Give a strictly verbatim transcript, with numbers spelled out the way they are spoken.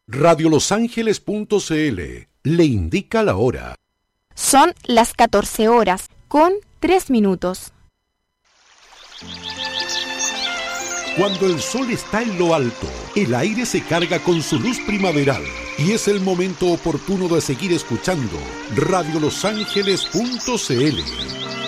Radio Los Ángeles punto c l le indica la hora. Son las catorce horas con tres minutos. Cuando el sol está en lo alto, el aire se carga con su luz primaveral y es el momento oportuno de seguir escuchando Radio Los Ángeles punto c l.